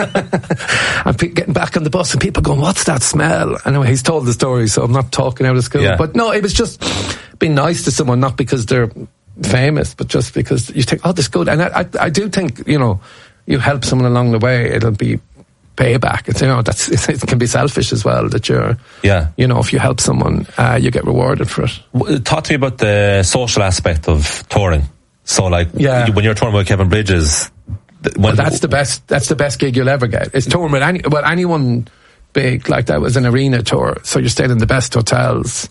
And getting back on the bus and people going, what's that smell? Anyway, he's told the story, so I'm not talking out of school. Yeah. But no, it was just being nice to someone, not because they're famous, but just because you think, oh, this is good. And I do think, you help someone along the way, it'll be payback. It can be selfish as well that if you help someone, you get rewarded for it. Talk to me about the social aspect of touring. So when you're touring with Kevin Bridges, that's the best gig you'll ever get. It's touring with anyone big, like that was an arena tour. So you're staying in the best hotels.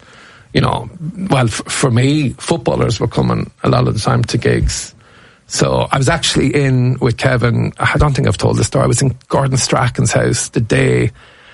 For me, footballers were coming a lot of the time to gigs. So I was actually in with Kevin. I don't think I've told this story. I was in Gordon Strachan's house the day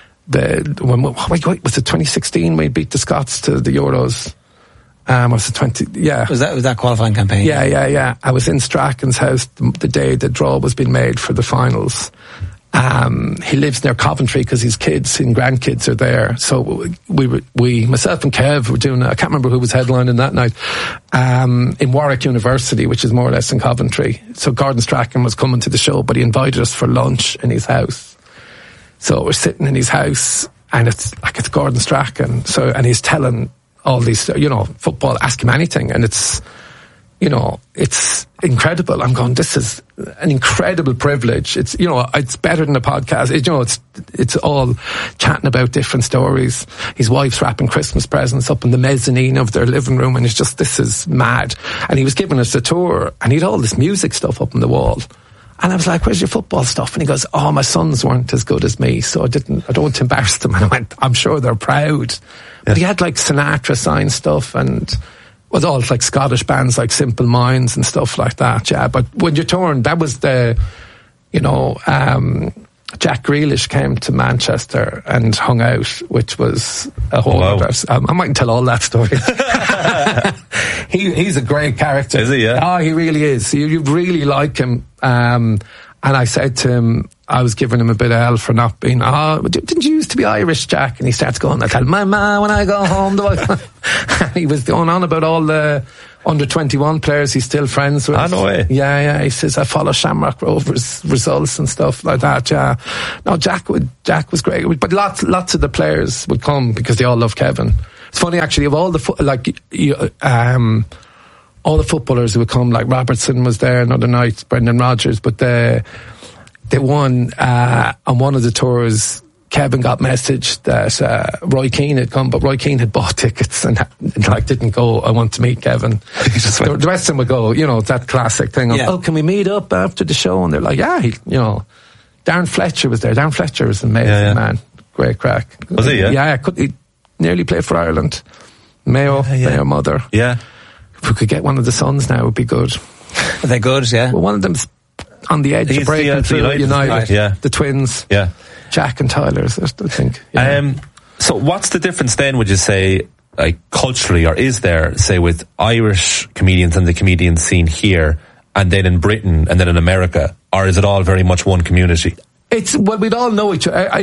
was it 2016 we beat the Scots to the Euros? Was it 20? Yeah. Was that qualifying campaign? Yeah. I was in Strachan's house the day the draw was being made for the finals. He lives near Coventry because his kids and grandkids are there. So we myself and Kev were doing, I can't remember who was headlining that night, in Warwick University, which is more or less in Coventry. So Gordon Strachan was coming to the show, but he invited us for lunch in his house. So we're sitting in his house and it's Gordon Strachan. So, and he's telling all these, football, ask him anything. And it's incredible. I'm going, this is an incredible privilege. It's, it's better than a podcast. It's all chatting about different stories. His wife's wrapping Christmas presents up in the mezzanine of their living room, and it's just, this is mad. And he was giving us a tour, and he had all this music stuff up on the wall. And I was like, where's your football stuff? And he goes, oh, my sons weren't as good as me, so I don't want to embarrass them. And I went, I'm sure they're proud. But he had like Sinatra signed stuff and was all like Scottish bands like Simple Minds and stuff like that, yeah. But when you toured, that was the, you know, Jack Grealish came to Manchester and hung out, which was a whole other... I mightn't tell all that story. He's a great character. Is he, yeah? Oh, he really is. You really like him. And I said to him, I was giving him a bit of hell for not being, didn't you used to be Irish, Jack? And he starts going, I tell my ma when I go home. And he was going on about all the under 21 players he's still friends with. No way. Yeah. He says, I follow Shamrock Rovers results and stuff like that, yeah. No, Jack was great. But lots of the players would come because they all love Kevin. It's funny, actually, of all the, all the footballers who would come, like Robertson was there another night, Brendan Rodgers, but they won, on one of the tours, Kevin got message that Roy Keane had come, but Roy Keane had bought tickets and didn't go. I want to meet Kevin. The rest of them would go. You know, that classic thing of, oh, can we meet up after the show? And they're like, yeah, Darren Fletcher was there. Darren Fletcher was an amazing man. Great crack. Was he? Yeah. Yeah, he nearly played for Ireland. Mayo mother. Yeah. If we could get one of the sons now, it would be good. Are they good? Yeah. Well, one of them's on the edge of breaking through United. Right, yeah. The twins. Yeah. Jack and Tyler, I think. Yeah. So what's the difference then, would you say, like culturally, or is there, say, with Irish comedians and the comedian scene here, and then in Britain, and then in America, or is it all very much one community? Well, we'd all know each other.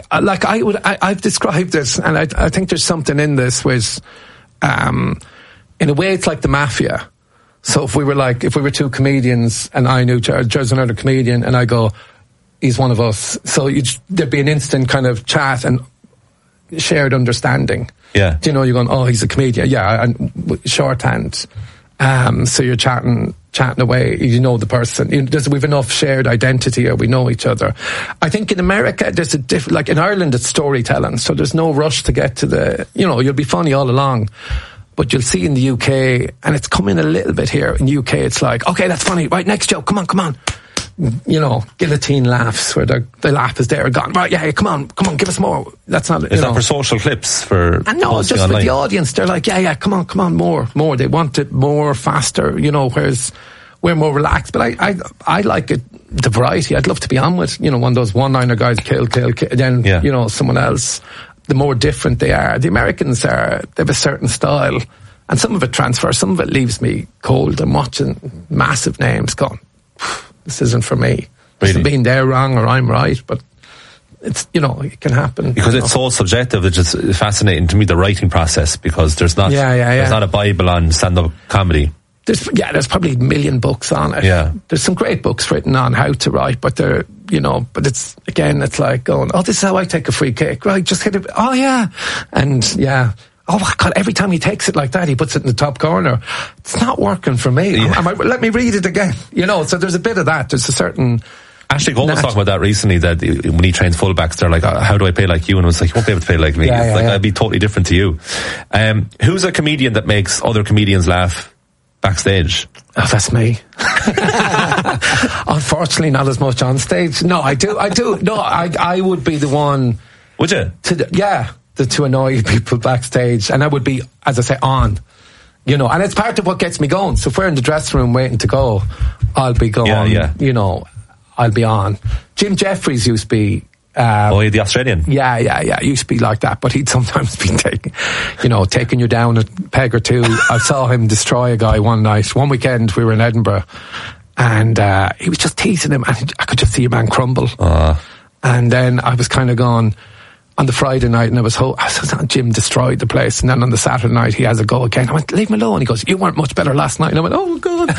I've described it, and I think there's something in this with, in a way, it's like the mafia. So if we were two comedians, and I knew Joe's another comedian, and I go, he's one of us. So there'd be an instant kind of chat and shared understanding. Yeah. You know, you're going, oh, he's a comedian. Yeah, and shorthand. So you're chatting away. You know the person. We've enough shared identity, or we know each other. I think in America, there's a different, like in Ireland, it's storytelling. So there's no rush to get to you'll be funny all along. But you'll see in the UK, and it's coming a little bit here. In the UK, it's like, okay, that's funny. Right, next joke. Come on. You know, guillotine laughs where the laugh is there or gone. Right, yeah, come on, give us more. That's not. Is that for social clips? And no, just online? For the audience. They're like, yeah, come on, more. They want it more, faster. You know, whereas we're more relaxed. But I like it, the variety. I'd love to be on with, one of those one-liner guys, kill. Then someone else. The more different they are, the Americans they have a certain style, and some of it transfers. Some of it leaves me cold. I'm watching massive names going, this isn't for me. Really? Doesn't mean they're wrong or I'm right, but it's, it can happen. Because it's so subjective. It's just fascinating to me, the writing process, because there's not a Bible on stand-up comedy. There's probably a million books on it. Yeah. There's some great books written on how to write, but but it's like going, oh, this is how I take a free kick. Right, just hit it. Oh, yeah. And yeah. Oh, my God, every time he takes it like that, he puts it in the top corner. It's not working for me. Yeah. Let me read it again. So there's a bit of that. There's a certain... Ashley Cole was talking about that recently, that when he trains fullbacks, they're like, how do I play like you? And I was like, you won't be able to play like me. I'd be totally different to you. Who's a comedian that makes other comedians laugh backstage? Oh, that's me. Unfortunately, not as much on stage. No, I do. No, I would be the one... Would you? To annoy people backstage, and I would be, as I say, on, and it's part of what gets me going. So if we're in the dressing room waiting to go, I'll be going, I'll be on. Jim Jeffries used to be, the Australian? Yeah, used to be like that, but he'd sometimes be taking you down a peg or two. I saw him destroy a guy one weekend, we were in Edinburgh, and he was just teasing him, and I could just see a man crumble. And then I was kind of gone, on the Friday night, and I was Jim destroyed the place, and then on the Saturday night he has a go again. I went, leave me alone. He goes, you weren't much better last night. And I went, oh God.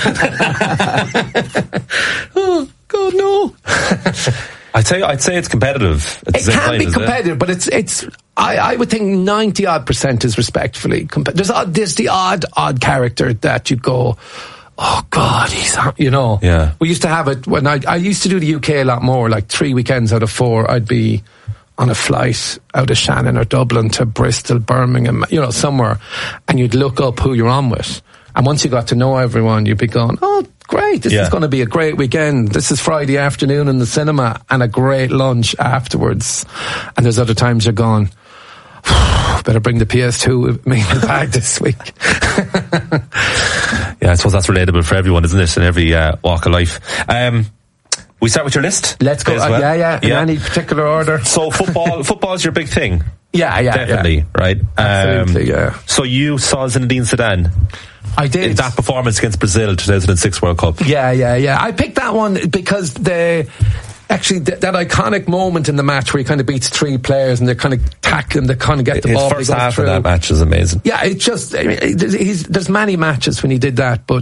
Oh God, no. I'd say it's competitive. It can be competitive, but it's I would think 90% is respectfully competitive. There's the odd character that you go, oh God, he's, Yeah. We used to have it when I used to do the UK a lot more, like 3 weekends out of 4, I'd be on a flight out of Shannon or Dublin to Bristol, Birmingham, somewhere, and you'd look up who you're on with. And once you got to know everyone, you'd be going, oh, great. This is going to be a great weekend. This is Friday afternoon in the cinema and a great lunch afterwards. And there's other times you're going, better bring the PS2 with me in the bag this week. Yeah, I suppose that's relatable for everyone, isn't it? In every walk of life. We start with your list. Let's go. Well. In any particular order. So football's your big thing. Yeah, definitely, right? Absolutely, yeah. So you saw Zinedine Zidane. I did. In that performance against Brazil, 2006 World Cup. Yeah. I picked that one because that iconic moment in the match where he kind of beats three players and they're kind of tackling, they kind of get the ball. His first half of that match is amazing. Yeah, there's many matches when he did that, but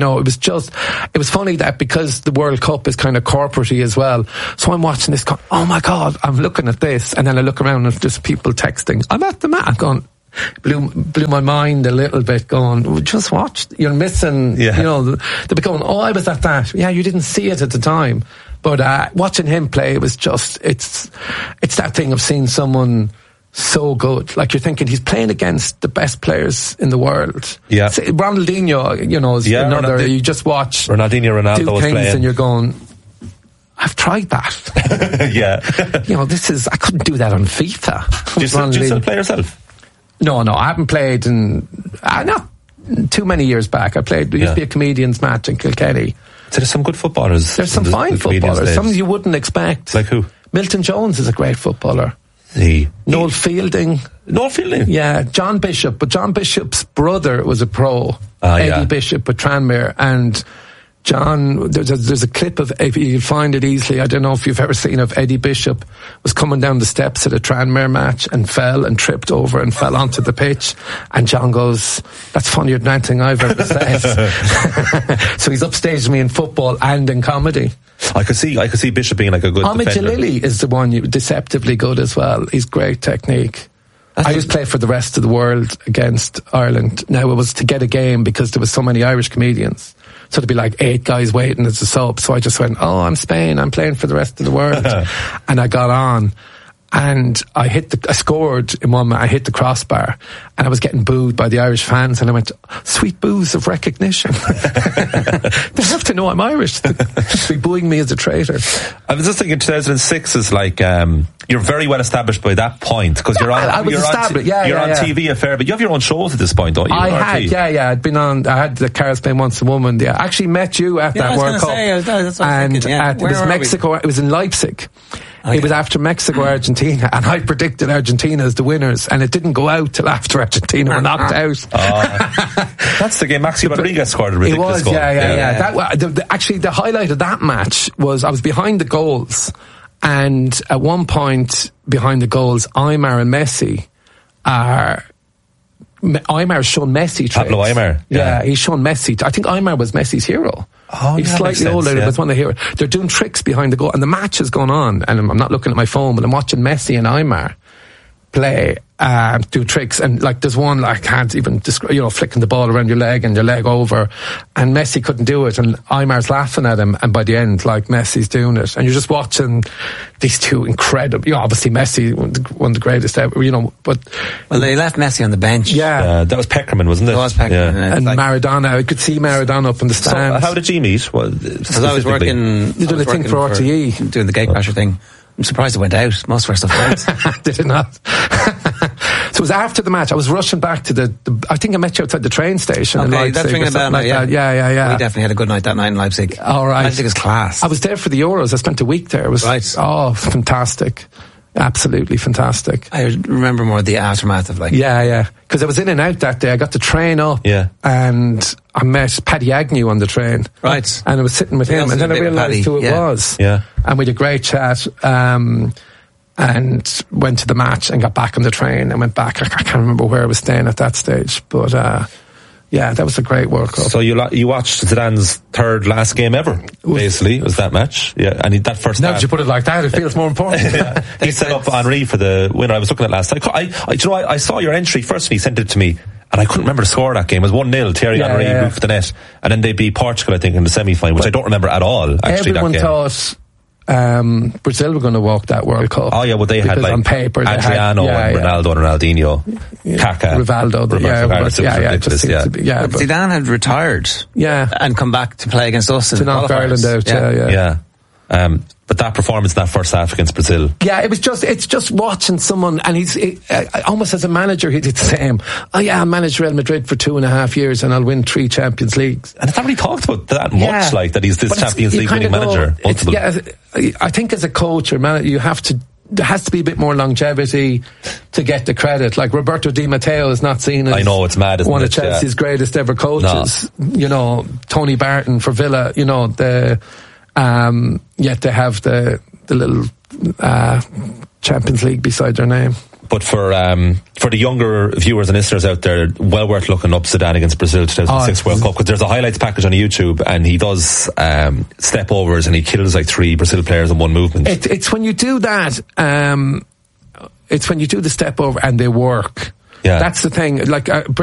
it was funny that because the World Cup is kind of corporate-y as well, so I'm watching this going, oh my God, I'm looking at this, and then I look around and there's just people texting, I'm at the match, going, blew my mind a little bit, going, just watch, you're missing, they'll be going, oh, I was at that. Yeah, you didn't see it at the time. But watching him play, it was just, it's that thing of seeing someone so good. Like, you're thinking he's playing against the best players in the world. Yeah. Ronaldinho, is another, you just watch Ronaldo do was things playing. And you're going, I've tried that. Yeah. I couldn't do that on FIFA. Do you still play yourself? No, I haven't played in, not too many years back. I played, there used to be a comedians match in Kilkenny. So there's some good footballers. There's some fine footballers. Some you wouldn't expect. Like who? Milton Jones is a great footballer. Noel Fielding. Yeah, John Bishop. But John Bishop's brother was a pro. Eddie Bishop with Tranmere. And John, there's a clip of, if you can find it easily, I don't know if you've ever seen, of Eddie Bishop was coming down the steps at a Tranmere match and fell and tripped over and fell onto the pitch, and John goes, that's funnier than anything I've ever said. So he's upstaged me in football and in comedy. I could see Bishop being like a good Ahmed defender. Jalili is the one, deceptively good as well. He's great technique. I used to play for the rest of the world against Ireland. Now, it was to get a game because there was so many Irish comedians. So there'd be like 8 guys waiting as a sub. So I just went, I'm Spain, I'm playing for the rest of the world. And I got on. And I scored in one match, I hit the crossbar, and I was getting booed by the Irish fans, and I went, sweet boos of recognition. They have to know I'm Irish. They'll be booing me as a traitor. I was just thinking 2006 is like, you're very well established by that point, because you're on TV a fair bit. You have your own shows at this point, don't you? I had the Carol Spain Once a Woman. Yeah, I actually met you at that World Cup. It was Mexico, it was in Leipzig. It was after Mexico, Argentina, and I predicted Argentina as the winners, and it didn't go out till after Argentina were knocked out. That's the game Maxi Rodriguez scored a ridiculous goal. Actually, the highlight of that match was I was behind the goals, and at one point behind the goals, Aymar and Messi are... Aymar's shown Messi traits. Pablo Aymar. Yeah, he's shown Messi. I think Aymar was Messi's hero. He's slightly older, but it's one of the heroes. They're doing tricks behind the goal, and the match is going on, and I'm not looking at my phone, but I'm watching Messi and Aymar play, do tricks, and like there's one, I can't even describe, flicking the ball around your leg and your leg over, and Messi couldn't do it, and Aymar's laughing at him, and by the end, like, Messi's doing it, and you're just watching these two incredible, obviously Messi, one of the greatest ever, but... Well, they left Messi on the bench. Yeah. That was Peckerman, wasn't it? It was Peckerman. Yeah. And Maradona, I could see Maradona up in the stands. So, how did you meet? Because I was working... You did a thing for RTE. Doing the Gatecrasher thing. I'm surprised it went out. Most of our stuff went. Did it not? So it was after the match. I was rushing back to I think I met you outside the train station in Leipzig. That's ringing a bell. Yeah. We definitely had a good night that night in Leipzig. All right. Leipzig is class. I was there for the Euros. I spent a week there. It was fantastic. Absolutely fantastic. I remember more the aftermath of because I was in and out that day. I got the train up and I met Paddy Agnew on the train, right, and I was sitting with him, and then I realised who it was, and we had a great chat, and went to the match and got back on the train and went back. I can't remember where I was staying at that stage, but that was a great World Cup. So you watched Zidane's third last game ever, basically, was that match. Yeah, and that first now half. that you put it like that, it feels more important. He set up Henry for the winner. I was looking at last night. I saw your entry first and he sent it to me, and I couldn't remember the score of that game. It was 1-0, Thierry Henry roofed the net, and then they beat Portugal, I think, in the semi-final, which I don't remember at all, actually. Everyone thought Brazil were going to walk that World Cup. Oh yeah, well they had Because like on paper, they Adriano had, and Ronaldo and Ronaldinho, Kaká, Rivaldo, Roberto Carlos. It was ridiculous. But Zidane had retired. Yeah. And come back to play against us in to knock qualifiers. Ireland out. Yeah. But that performance in that first half against Brazil. Yeah, it's just watching someone, and he's almost as a manager, he did the same. Oh yeah, I'll manage Real Madrid for 2.5 years and I'll win 3 Champions Leagues. And it's not really talked about that much, like that he's this Champions League winning manager. I think as a coach or manager, there has to be a bit more longevity to get the credit. Like Roberto Di Matteo is not seen as I know, it's mad, isn't one it? of Chelsea's greatest ever coaches. No. You know, Tony Barton for Villa, you know, yet they have the little Champions League beside their name. But for the younger viewers and listeners out there, well worth looking up Zidane against Brazil 2006 World Cup, because there's a highlights package on YouTube and he does step overs and he kills like 3 Brazil players in one movement. It's when you do that, it's when you do the step over and they work. Yeah. That's the thing. Like